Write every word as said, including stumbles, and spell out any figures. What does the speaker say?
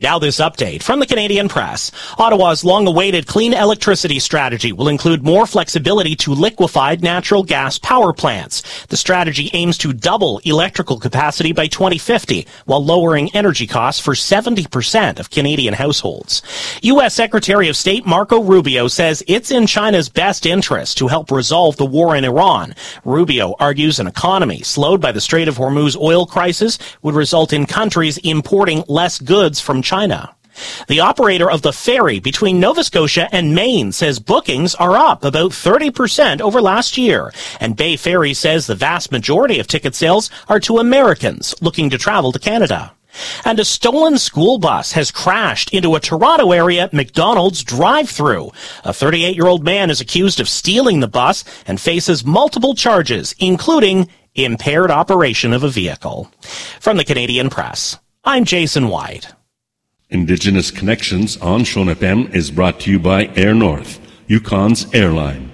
Now this update from the Canadian Press. Ottawa's long-awaited clean electricity strategy will include more flexibility to liquefied natural gas power plants. The strategy aims to double electrical capacity by twenty fifty, while lowering energy costs for seventy percent of Canadian households. U S Secretary of State Marco Rubio says it's in China's best interest to help resolve the war in Iran. Rubio argues an economy slowed by the Strait of Hormuz oil crisis would result in countries importing less goods from China. China. The operator of the ferry between Nova Scotia and Maine says bookings are up about thirty percent over last year. And Bay Ferry says the vast majority of ticket sales are to Americans looking to travel to Canada. And a stolen school bus has crashed into a Toronto area McDonald's drive-thru. A thirty-eight-year-old man is accused of stealing the bus and faces multiple charges, including impaired operation of a vehicle. From the Canadian Press, I'm Jason White. Indigenous Connections on Sean F M is brought to you by Air North, Yukon's airline.